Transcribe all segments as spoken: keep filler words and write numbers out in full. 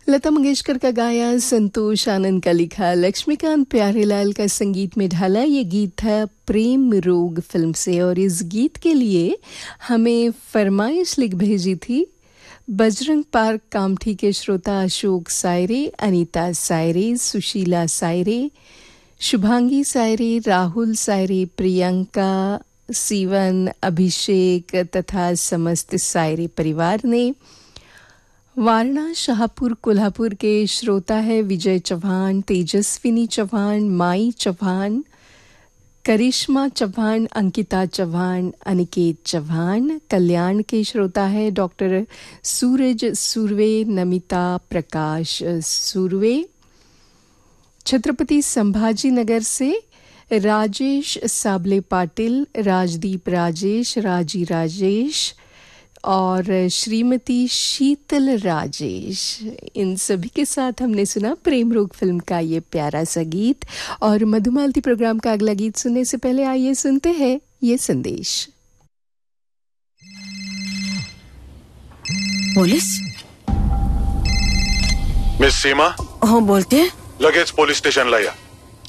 लता मंगेशकर का गाया, संतोष आनंद का लिखा, लक्ष्मीकांत प्यारेलाल का संगीत में ढाला ये गीत था प्रेम रोग फिल्म से। और इस गीत के लिए हमें फरमाइश लिख भेजी थी बजरंग पार्क कामठी के श्रोता अशोक सायरे, अनीता सायरे, सुशीला सायरे, शुभांगी सायरे, राहुल सायरे, प्रियंका, सीवन, अभिषेक तथा समस्त सायरे परिवार ने। वारणा शाहपुर कोल्हापुर के श्रोता है विजय चौहान, तेजस्विनी चौहान, माई चौहान, करिश्मा चौहान, अंकिता चौहान, अनिकेत चौहान। कल्याण के श्रोता है डॉक्टर सूरज सुरवे, नमिता प्रकाश सुरवे। छत्रपति संभाजी नगर से राजेश साबले पाटिल, राजदीप राजेश, राजी राजेश और श्रीमती शीतल राजेश, इन सभी के साथ हमने सुना प्रेम रोग फिल्म का ये प्यारा सा गीत। और मधुमालती प्रोग्राम का अगला गीत सुनने से पहले आइए सुनते हैं ये संदेश। पुलिस? मिस सीमा? हो बोलते हैं? लगेच पोलीस स्टेशनला या.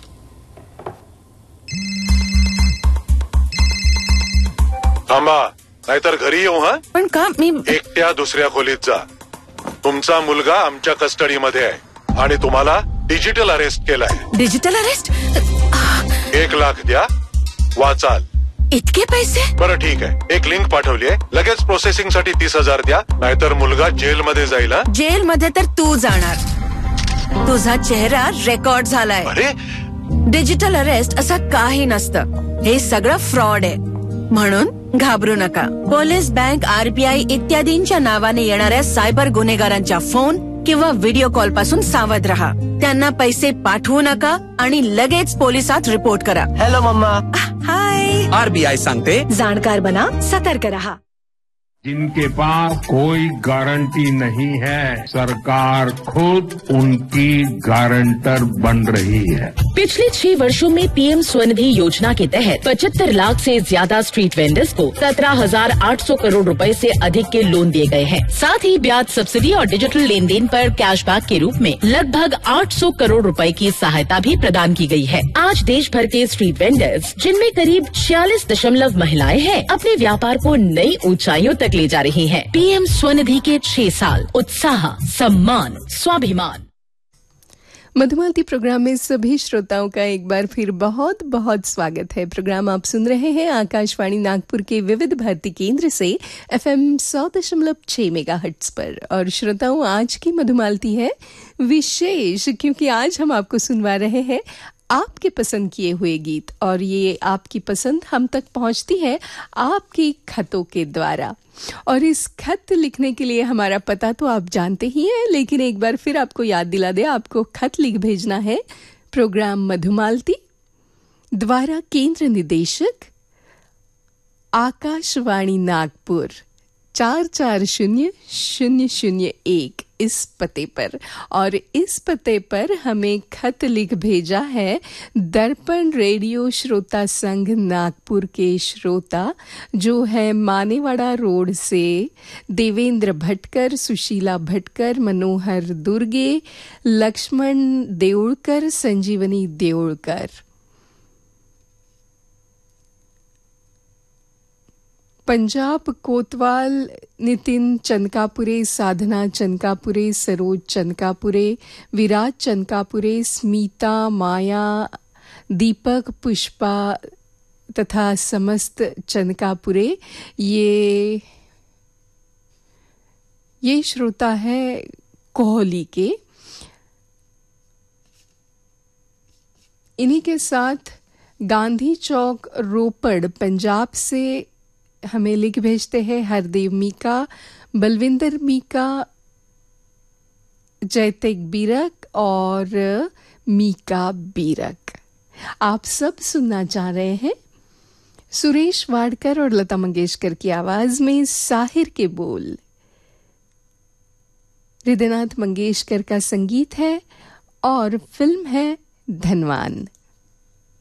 थांबा, नाहीतर घरी येऊ. हा पण का? मी एकट्या दुसऱ्या खोलीत जा. तुमचा मुलगा आमच्या कस्टडीमध्ये आहे आणि तुम्हाला डिजिटल अरेस्ट केलाय. Digital arrest? एक लाख द्या, वाचाल. इतके पैसे? बरं ठीक आहे, एक लिंक पाठवली आहे, लगेच प्रोसेसिंग साठी तीस हजार द्या, नाहीतर मुलगा जेल मध्ये जाईल. जेल मध्ये तर तू जाणार. तुझा चेहरा रेकॉर्ड झालाय. अरे डिजिटल अरेस्ट असं काही नसतं, हे सगळं फ्रॉड आहे. म्हणून घाबरू नका. पोलीस, बँक, आरबीआय इत्यादींच्या नावाने येणाऱ्या सायबर गुन्हेगारांच्या फोन किंवा व्हिडिओ कॉल पासून सावध रहा. त्यांना पैसे पाठवू नका आणि लगेच पोलिसात रिपोर्ट करा. हॅलो मम्मा. हाय. आरबीआय सांगते, जाणकार बना, सतर्क रहा. जिनके पास कोई गारंटी नहीं है, सरकार खुद उनकी गारंटर बन रही है. पिछले छह वर्षों में पीएम स्वनिधि योजना के तहत पचहत्तर लाख से ज्यादा स्ट्रीट वेंडर्स को सत्रह हजार आठ सौ करोड़ रुपए से अधिक के लोन दिए गए हैं. साथ ही ब्याज सब्सिडी और डिजिटल लेन देन पर कैशबैक के रूप में लगभग आठ सौ करोड़ रुपए की सहायता भी प्रदान की गई है. आज देश भर के स्ट्रीट वेंडर्स, जिनमें करीब छियालीस दशमलव महिलाएं हैं, अपने व्यापार को नई ऊंचाइयों तक ले जा रही हैं. पीएम स्वनिधि के छह साल, उत्साह, सम्मान, स्वाभिमान. मधुमालती प्रोग्राम में सभी श्रोताओं का एक बार फिर बहुत बहुत स्वागत है. प्रोग्राम आप सुन रहे हैं आकाशवाणी नागपुर के विविध भारती केंद्र से एफएम सौ दशमलव छह मेगाहर्ट्ज पर. और श्रोताओं, आज की मधुमालती है विशेष, क्योंकि आज हम आपको सुनवा रहे हैं आपके पसंद किए हुए गीत. और ये आपकी पसंद हम तक पहुंचती है आपकी खतों के द्वारा. और इस खत लिखने के लिए हमारा पता तो आप जानते ही हैं, लेकिन एक बार फिर आपको याद दिला दे. आपको खत लिख भेजना है प्रोग्राम मधुमालती, द्वारा केंद्र निदेशक आकाशवाणी नागपुर, चार चार शून्य शून्य शून्य एक, इस पते पर. और इस पते पर हमें खत लिख भेजा है दर्पण रेडियो श्रोता संघ नागपुर के श्रोता, जो है मानेवाड़ा रोड से देवेंद्र भटकर, सुशीला भटकर, मनोहर दुर्गे, लक्ष्मण देउळकर, संजीवनी देउळकर. पंजाब कोतवाल, नितिन चनकापुरे, साधना चनकापुरे, सरोज चनकापुरे, विराज चनकापुरे, स्मिता, माया, दीपक, पुष्पा तथा समस्त चनकापुरे, ये ये श्रोता है कोहली के. इन्हीं के साथ गांधी चौक रोपड़ पंजाब से हमें लिख भेजते हैं हरदेव मीका, बलविंदर मीका, जयतेक बीरक और मीका बीरक. आप सब सुनना चाह रहे हैं सुरेश वाडकर और लता मंगेशकर की आवाज में साहिर के बोल. हृदयनाथ मंगेशकर का संगीत है और फिल्म है धनवान.